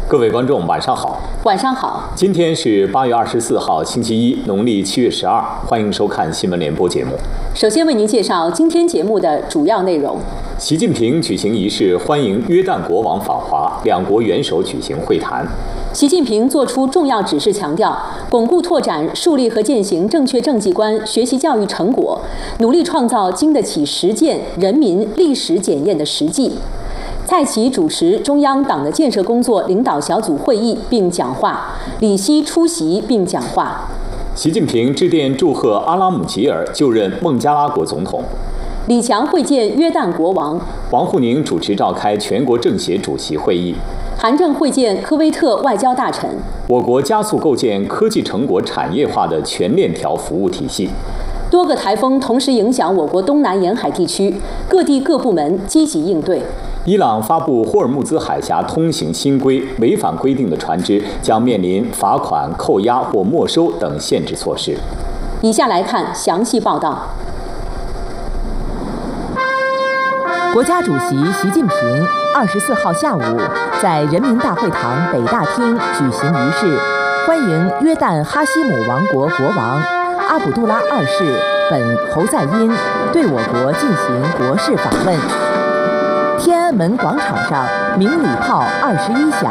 各位观众，晚上好。 晚上好。 今天是8月24号，星期一，农历7月12。欢迎收看新闻联播节目。 首先为您介绍今天节目的主要内容。 习近平举行仪式欢迎约旦国王访华，两国元首举行会谈。 习近平作出重要指示，强调巩固拓展、树立和践行正确政绩观学习教育成果，努力创造经得起实践、人民历史检验的实际。蔡奇主持中央党的建设工作领导小组会议并讲话，李希出席并讲话。 习近平致电祝贺阿拉姆吉尔就任孟加拉国总统。 李强会见约旦国王。 王沪宁主持召开全国政协主席会议。 韩正会见科威特外交大臣。 我国加速构建科技成果产业化的全链条服务体系。 多个台风同时影响我国东南沿海地区，各地各部门积极应对。 伊朗发布霍尔木兹海峡通行新规，违反规定的船只将面临罚款、扣押或没收等限制措施。 以下来看详细报道。 国家主席习近平24号下午在人民大会堂北大厅举行仪式，欢迎约旦哈希姆王国国王阿卜杜拉二世本侯赛因对我国进行国事访问。天安门广场上鸣礼炮21响。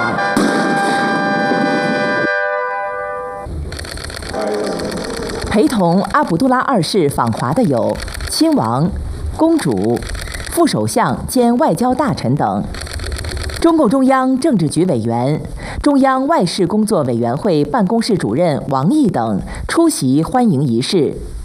陪同阿卜杜拉二世访华的有亲王、公主、副首相兼外交大臣等。中共中央政治局委员、中央外事工作委员会办公室主任王毅等出席欢迎仪式。